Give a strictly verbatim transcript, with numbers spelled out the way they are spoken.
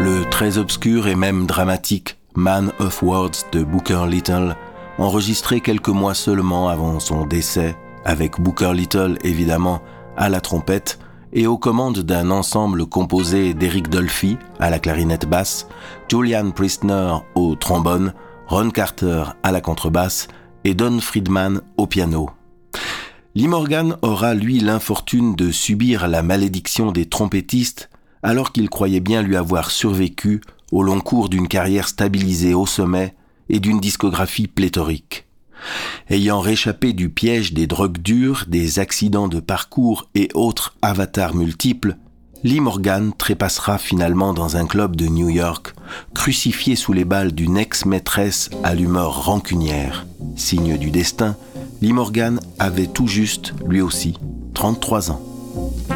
Le très obscur et même dramatique Man of Words de Booker Little, enregistré quelques mois seulement avant son décès, avec Booker Little évidemment à la trompette et aux commandes d'un ensemble composé d'Eric Dolphy à la clarinette basse, Julian Priestner au trombone, Ron Carter à la contrebasse et Don Friedman au piano. Lee Morgan aura lui l'infortune de subir la malédiction des trompettistes alors qu'il croyait bien lui avoir survécu au long cours d'une carrière stabilisée au sommet et d'une discographie pléthorique. Ayant réchappé du piège des drogues dures, des accidents de parcours et autres avatars multiples, Lee Morgan trépassera finalement dans un club de New York, crucifié sous les balles d'une ex-maîtresse à l'humeur rancunière. Signe du destin, Lee Morgan avait tout juste, lui aussi, trente-trois ans.